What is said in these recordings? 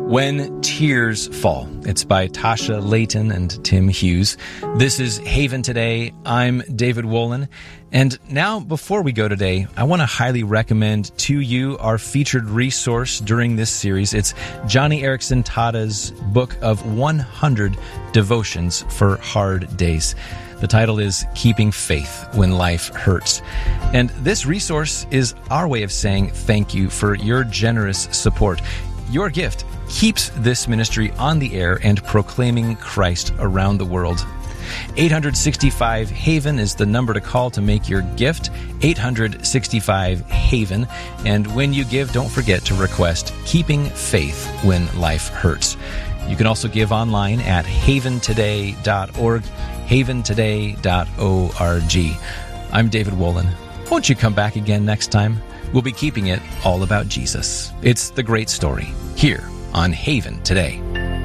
When Tears Fall. It's by Tasha Layton and Tim Hughes. This is Haven Today. I'm David Wolin. And now, before we go today, I want to highly recommend to you our featured resource during this series. It's Johnny Erickson Tada's book of 100 devotions for hard days. The title is Keeping Faith When Life Hurts. And this resource is our way of saying thank you for your generous support. Your gift keeps this ministry on the air and proclaiming Christ around the world. 865-HAVEN is the number to call to make your gift, 865-HAVEN. And when you give, don't forget to request Keeping Faith When Life Hurts. You can also give online at haventoday.org, haventoday.org. I'm David Wolin. Won't you come back again next time? We'll be keeping it all about Jesus. It's the great story here on Haven Today.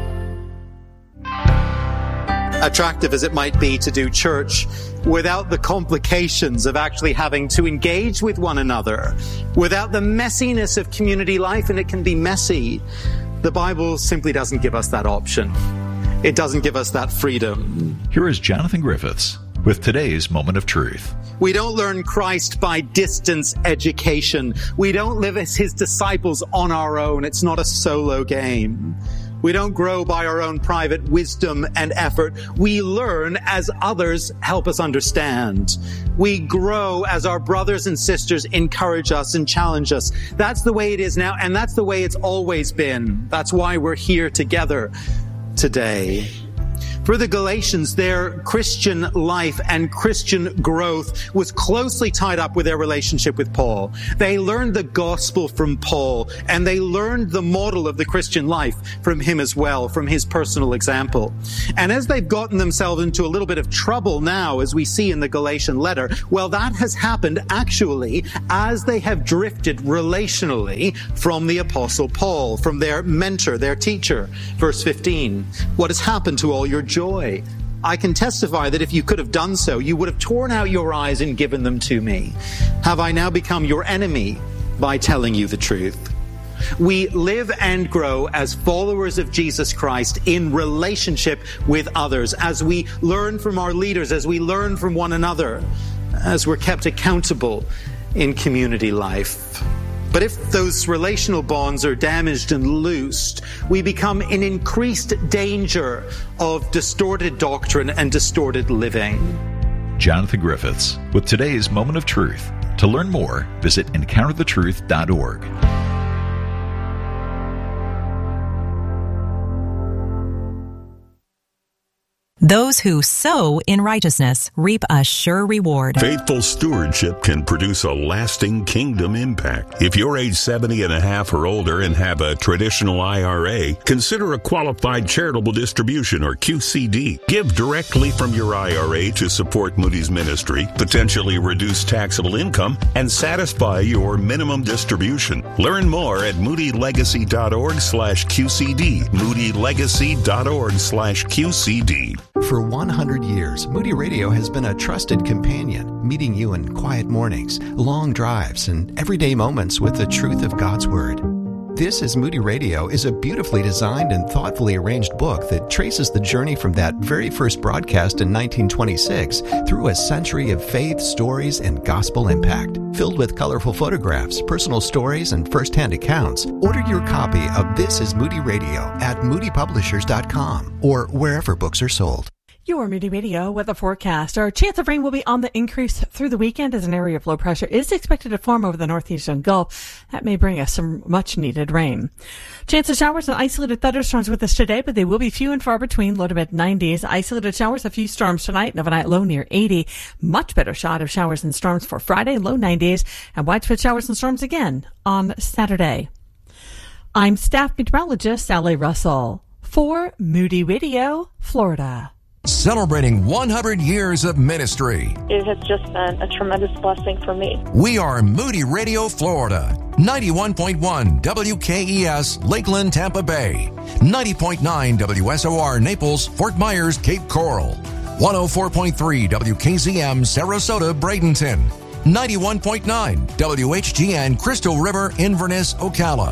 Attractive as it might be to do church without the complications of actually having to engage with one another, without the messiness of community life, and it can be messy, the Bible simply doesn't give us that option. It doesn't give us that freedom. Here is Jonathan Griffiths with today's Moment of Truth. We don't learn Christ by distance education. We don't live as his disciples on our own. It's not a solo game. We don't grow by our own private wisdom and effort. We learn as others help us understand. We grow as our brothers and sisters encourage us and challenge us. That's the way it is now, and that's the way it's always been. That's why we're here together today. For the Galatians, their Christian life and Christian growth was closely tied up with their relationship with Paul. They learned the gospel from Paul, and they learned the model of the Christian life from him as well, from his personal example. And as they've gotten themselves into a little bit of trouble now, as we see in the Galatian letter, well, that has happened actually as they have drifted relationally from the Apostle Paul, from their mentor, their teacher. Verse 15, what has happened to all your joy? I can testify that if you could have done so, you would have torn out your eyes and given them to me. Have I now become your enemy by telling you the truth? We live and grow as followers of Jesus Christ in relationship with others, as we learn from our leaders, as we learn from one another, as we're kept accountable in community life. But if those relational bonds are damaged and loosed, we become in increased danger of distorted doctrine and distorted living. Jonathan Griffiths with today's Moment of Truth. To learn more, visit encounterthetruth.org. Those who sow in righteousness reap a sure reward. Faithful stewardship can produce a lasting kingdom impact. If you're age 70 and a half or older and have a traditional IRA, consider a qualified charitable distribution or QCD. Give directly from your IRA to support Moody's ministry, potentially reduce taxable income, and satisfy your minimum distribution. Learn more at moodylegacy.org/QCD. moodylegacy.org/QCD. For 100 years, Moody Radio has been a trusted companion, meeting you in quiet mornings, long drives, and everyday moments with the truth of God's Word. This is Moody Radio is a beautifully designed and thoughtfully arranged book that traces the journey from that very first broadcast in 1926 through a century of faith, stories, and gospel impact. Filled with colorful photographs, personal stories, and first-hand accounts, order your copy of This is Moody Radio at moodypublishers.com or wherever books are sold. Your Moody Radio weather forecast. Our chance of rain will be on the increase through the weekend as an area of low pressure is expected to form over the northeastern Gulf. That may bring us some much-needed rain. Chance of showers and isolated thunderstorms with us today, but they will be few and far between, low to mid-90s. Isolated showers, a few storms tonight, and overnight low near 80. Much better shot of showers and storms for Friday, low 90s, and widespread showers and storms again on Saturday. I'm staff meteorologist Sally Russell for Moody Radio, Florida. Celebrating 100 years of ministry. It has just been a tremendous blessing for me. We are Moody Radio, Florida. 91.1 WKES, Lakeland, Tampa Bay. 90.9 WSOR, Naples, Fort Myers, Cape Coral. 104.3 WKZM, Sarasota, Bradenton. 91.9 WHGN, Crystal River, Inverness, Ocala.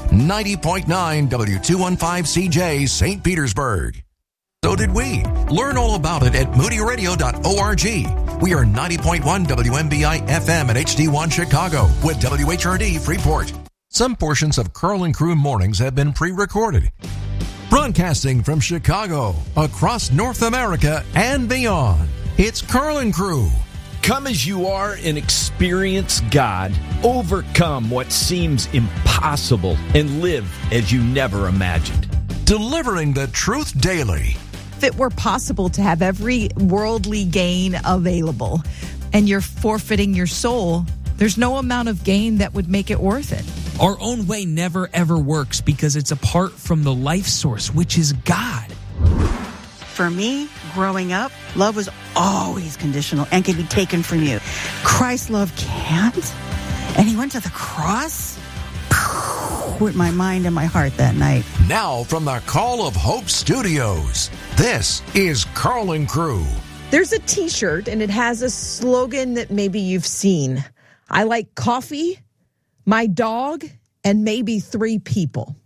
90.9 W215CJ, St. Petersburg. So did we. Learn all about it at moodyradio.org. We are 90.1 WMBI FM at HD1 Chicago with WHRD Freeport. Some portions of Carl and Crew Mornings have been pre-recorded. Broadcasting from Chicago, across North America and beyond, it's Carl and Crew. Come as you are and experience God. Overcome what seems impossible and live as you never imagined. Delivering the truth daily. If it were possible to have every worldly gain available and you're forfeiting your soul, there's no amount of gain that would make it worth it. Our own way never ever works because it's apart from the life source, which is God. For me, growing up, love was always conditional and can be taken from you. Christ's love can't. And he went to the cross with my mind and my heart that night. Now from the Call of Hope Studios, this is Carl and Crew. There's a t-shirt and it has a slogan that maybe you've seen. I like coffee, my dog, and maybe 3 people.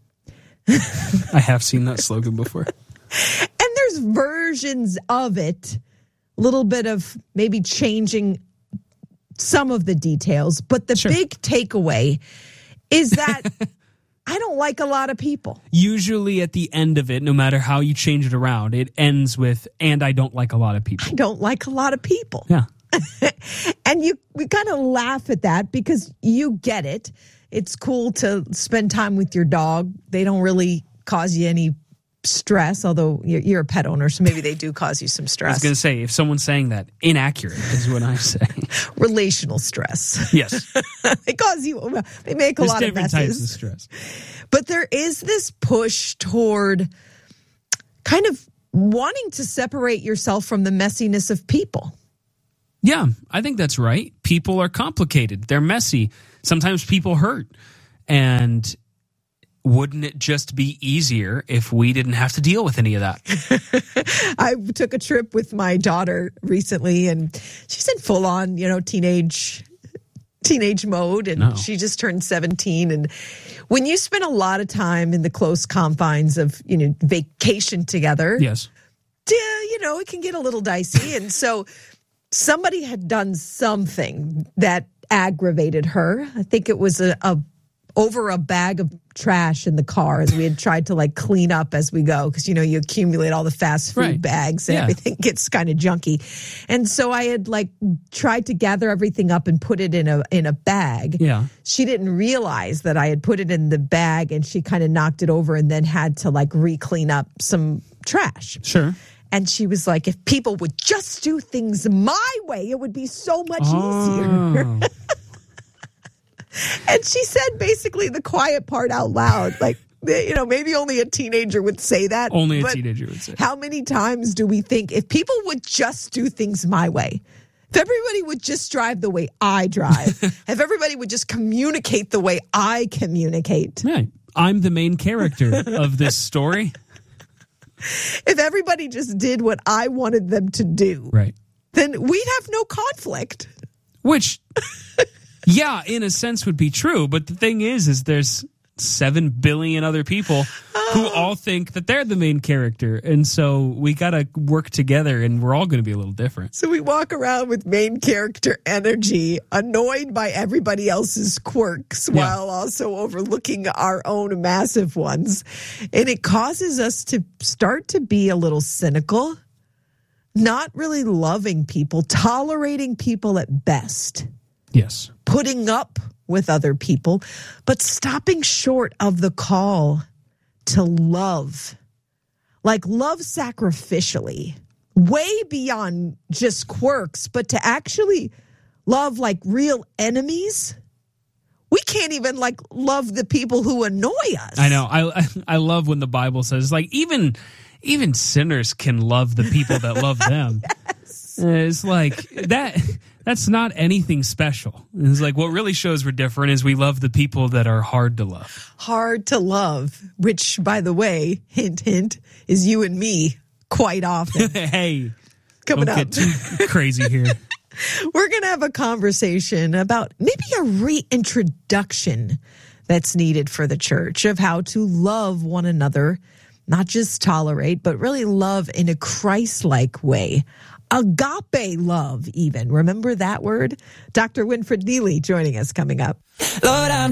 I have seen that slogan before. And there's versions of it, a little bit of maybe changing some of the details. But the big takeaway is that I don't like a lot of people. Usually at the end of it, no matter how you change it around, it ends with, and I don't like a lot of people. I don't like a lot of people. Yeah. And we kind of laugh at that because you get it. It's cool to spend time with your dog. They don't really cause you any stress, although you're a pet owner, so maybe they do cause you some stress. I was going to say, if someone's saying that, inaccurate is what I'm saying. Relational stress. Yes. They cause you, they make a lot of messes. There's different types of stress. But there is this push toward kind of wanting to separate yourself from the messiness of people. Yeah, I think that's right. People are complicated. They're messy. Sometimes people hurt. And wouldn't it just be easier if we didn't have to deal with any of that? I took a trip with my daughter recently, and she's in full on, teenage mode, and she just turned 17. And when you spend a lot of time in the close confines of, vacation together, yes, it can get a little dicey. And so somebody had done something that aggravated her. I think it was over a bag of trash in the car as we had tried to clean up as we go. Because, you accumulate all the fast food bags and everything gets kind of junky. And so I had tried to gather everything up and put it in a bag. Yeah. She didn't realize that I had put it in the bag, and she kind of knocked it over and then had to re-clean up some trash. Sure. And she was like, if people would just do things my way, it would be so much easier. And she said basically the quiet part out loud. Maybe only a teenager would say that. Only a teenager would say. How many times do we think if people would just do things my way, if everybody would just drive the way I drive, if everybody would just communicate the way I communicate. Right. I'm the main character of this story. If everybody just did what I wanted them to do, right, then we'd have no conflict. Which, yeah, in a sense would be true. But the thing is there's 7 billion other people who all think that they're the main character. And so we got to work together, and we're all going to be a little different. So we walk around with main character energy, annoyed by everybody else's quirks while also overlooking our own massive ones. And it causes us to start to be a little cynical, not really loving people, tolerating people at best. Yes. Putting up with other people, but stopping short of the call to love. Love sacrificially, way beyond just quirks, but to actually love real enemies. We can't even love the people who annoy us. I know. I love when the Bible says even sinners can love the people that love them. Yes. It's that. That's not anything special. It's what really shows we're different is we love the people that are hard to love. Hard to love, which, by the way, hint, hint, is you and me quite often. Hey, coming don't up. Get too crazy here. We're going to have a conversation about maybe a reintroduction, that's needed for the church of how to love one another, not just tolerate, but really love in a Christ-like way. Agape love, even. Remember that word? Dr. Winfred Neely joining us coming up. Lord, I'm